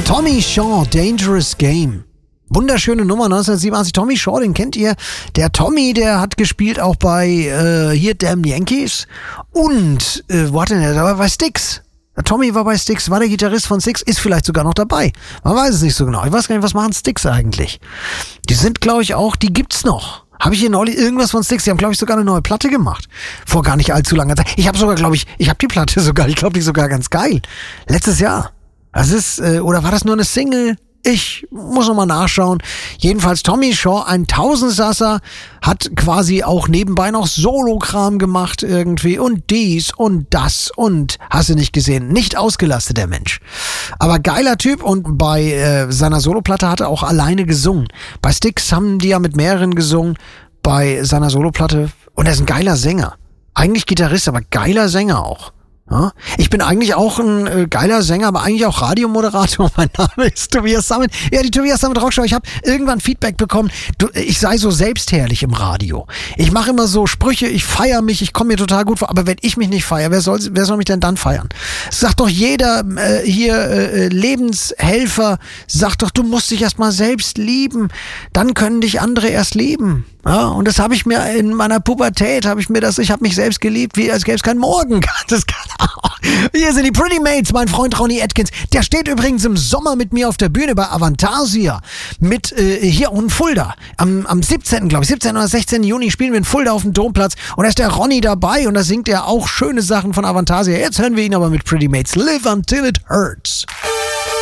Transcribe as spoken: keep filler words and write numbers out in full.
Tommy Shaw, Dangerous Game. Wunderschöne Nummer, neunzehnhundertsiebenundachtzig. Tommy Shaw, den kennt ihr. Der Tommy, der hat gespielt auch bei äh, hier Damn Yankees. Und, äh, wo hat denn der? Der war bei Styx. Der Tommy war bei Styx, war der Gitarrist von Styx, ist vielleicht sogar noch dabei. Man weiß es nicht so genau. Ich weiß gar nicht, was machen Styx eigentlich? Die sind, glaube ich, auch, die gibt's noch. Habe ich hier neulich irgendwas von Styx? Die haben, glaube ich, sogar eine neue Platte gemacht. Vor gar nicht allzu langer Zeit. Ich habe sogar, glaube ich, ich habe die Platte sogar, ich glaube, die ist sogar ganz geil. Letztes Jahr. Das ist, äh, oder war das nur eine Single? Ich muss noch mal nachschauen. Jedenfalls Tommy Shaw, ein Tausendsasser, hat quasi auch nebenbei noch Solokram gemacht irgendwie und dies und das und hast du nicht gesehen. Nicht ausgelastet, der Mensch. Aber geiler Typ und bei äh, seiner Soloplatte hat er auch alleine gesungen. Bei Styx haben die ja mit mehreren gesungen, bei seiner Soloplatte. Und er ist ein geiler Sänger. Eigentlich Gitarrist, aber geiler Sänger auch. Ja, ich bin eigentlich auch ein äh, geiler Sänger, aber eigentlich auch Radiomoderator. Mein Name ist Tobias Sammet. Ja, die Tobias Sammet Rockshow. Ich habe irgendwann Feedback bekommen, du, ich sei so selbstherrlich im Radio. Ich mache immer so Sprüche, ich feiere mich, ich komme mir total gut vor. Aber wenn ich mich nicht feiere, wer soll, wer soll mich denn dann feiern? Sagt doch jeder äh, hier äh, Lebenshelfer, sagt doch, du musst dich erst mal selbst lieben. Dann können dich andere erst lieben. Ja, und das habe ich mir in meiner Pubertät, habe ich mir das, ich habe mich selbst geliebt, wie als gäbe es keinen Morgen. Das kann auch. Hier sind die Pretty Mates, mein Freund Ronnie Atkins. Der steht übrigens im Sommer mit mir auf der Bühne bei Avantasia. Mit äh, hier in Fulda. Am, am siebzehnten glaube ich, siebzehnten oder sechzehnten Juni spielen wir in Fulda auf dem Domplatz. Und da ist der Ronnie dabei und da singt er auch schöne Sachen von Avantasia. Jetzt hören wir ihn aber mit Pretty Mates. Live Until It Hurts.